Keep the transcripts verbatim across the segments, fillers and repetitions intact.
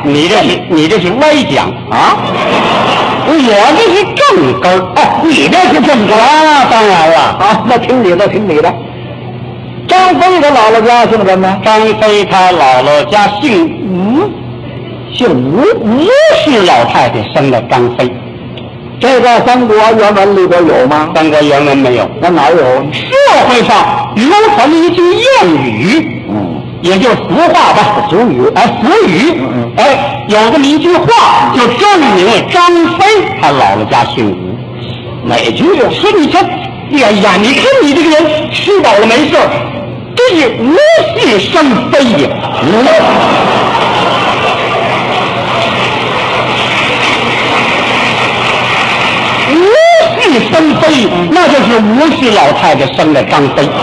你这是你这是歪讲啊！我这是正根儿， 哎，你这是正根啊！当然了， 啊，那听你的，听你的。张飞他姥姥家姓什么？ 张飞他姥姥家姓吴， 姓吴， 吴氏老太太生的张飞。 这个《三国》原文里边有吗？ 三国原文没有， 那哪有？ 社会上流传的一句谚语， 嗯， 也就是俗话吧， 俗语， 哎，俗语， 嗯嗯， 哎，有这么一句话，就证明了张飞他姥姥家姓吴。 哪句啊？ 说你这，哎呀，你看你这个人吃饱了没事儿，真是无事生非呀！无事生非，那就是吴氏老太太生的张飞。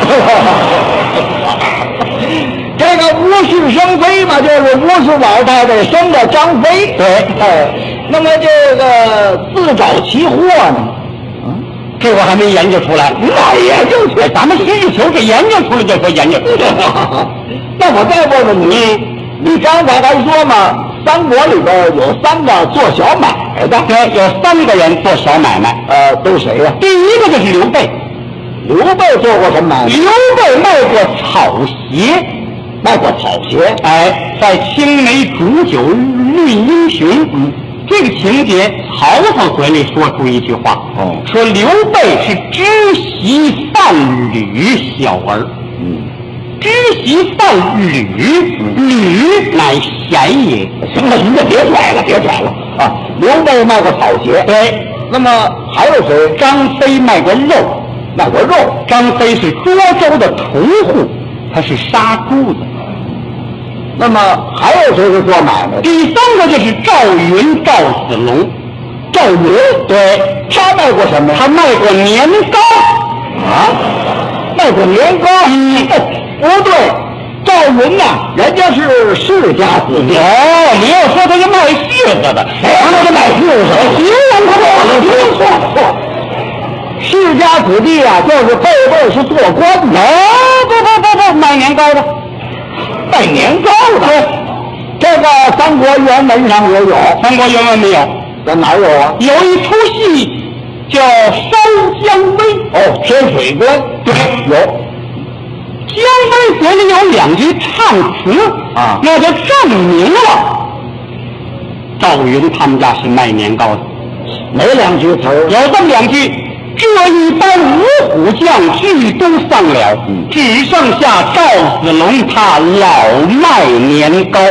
这个无事生非嘛，就是吴氏老太太生的张飞。 对， 哎，那么这个自找其祸呢？ 嗯，这我还没研究出来。 那也就是， 咱们实事求是研究出来就说研究出来。 那我再问问你，你刚才还说嘛，三国里边有三个做小买卖的， 对，有三个人做小买卖， 呃，都谁呀、啊？ 第一个就是刘备。 刘备做过什么买卖？ 刘备卖过草鞋， 卖过草鞋。 哎，在青梅煮酒论英雄，嗯，这个情节，曹操嘴里说出一句话， 哦， 说刘备是知席贩履小儿， 嗯， 知席贩履，履乃贤也。 行了，您就别拽了，别拽了啊！刘备卖过草鞋， 对， 那么还有谁？ 张飞卖过肉。 卖过肉， 张飞是涿州的屠户，他是杀猪的。 那么还有谁是做买卖？ 第三个就是赵云赵子龙。 赵云， 对， 他卖过什么？ 他卖过年糕啊，卖过年糕。嗯，不对，赵云呐、啊，人家是世家子弟。 哦，你要说他是卖柿子的， 谁说他卖柿子？形容他我听错错。世家子弟啊，就是辈辈是做官的。 哦，不不不不，卖年糕的， 卖年糕的。这个《三国》原文上也有，《 三国》原文没有， 在哪有啊？ 有一出戏叫《烧姜威》。 哦，天水关。 对， 有。 姜维嘴里有两句唱词啊， 那就证明了赵云他们家是卖年糕的。 哪两句词儿？ 有这么两句。这一班五虎将俱都丧了，嗯、只剩下赵子龙他老卖年糕。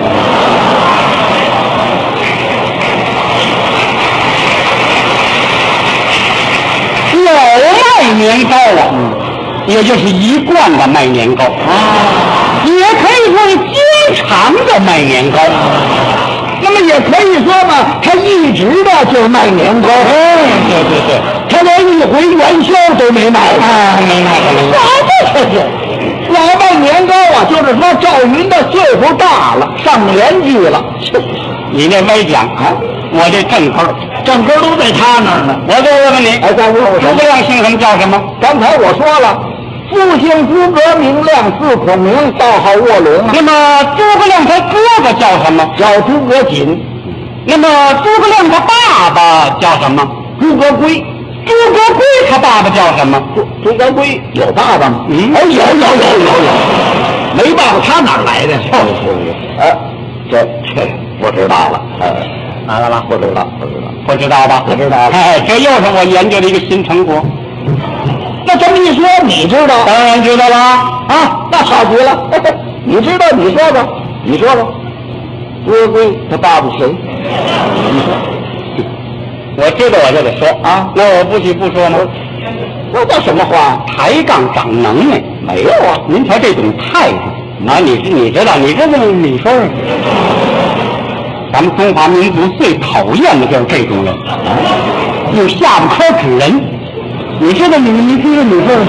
老卖年糕啊，嗯、也就是一贯的卖年糕啊，也可以说是经常的卖年糕。 那么也可以说嘛，他一直的就卖年糕。 哎，对对对， 他连一回元宵都没卖啊，没卖过。 啥这是？老卖年糕啊，就是说赵云的岁数大了，上年纪了。 你这歪讲啊，我这正根儿， 正根都在他那儿呢。 我再问问你， 哎，再问我， 诸葛亮姓什么叫什么？ 刚才我说了。父姓诸葛，名亮，字孔明，道号卧龙。 那么诸葛亮他哥哥叫什么？ 叫诸葛瑾。 那么诸葛亮他爸爸叫什么？ 诸葛圭。 诸葛圭他爸爸叫什么？ 诸诸葛圭有爸爸吗？ 嗯， 哎，有有有有有，没爸爸他哪来的？哎，这这不知道了。哎， 哪来了？ 不知道，不知道， 不知道吧？ 不知道。 哎，这又是我研究的一个新成果。 那这么一说，你知道？ 当然知道了啊，那好极了。你知道？你说吧，你说吧。诸葛圭他爸爸谁？你说。 我知道我就得说啊， 那我不许不说吗？ 那叫什么话？ 抬杠长能耐？ 没有啊， 您瞧这种态度啊，你是你知道，你知道你说是，咱们中华民族最讨厌的就是这种人，用下巴颏指人。你知道你你知道你说，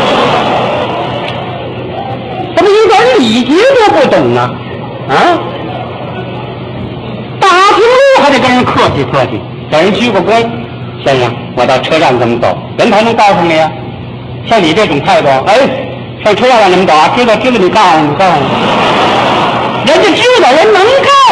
怎么一点礼节都不懂呢？啊，打听路还得跟人客气客气，给人鞠个躬。先生，我到车站怎么走？人才能告诉你啊。像你这种态度，哎，上车站怎么走啊？知道知道，你告诉你告诉你，人家知道，人能告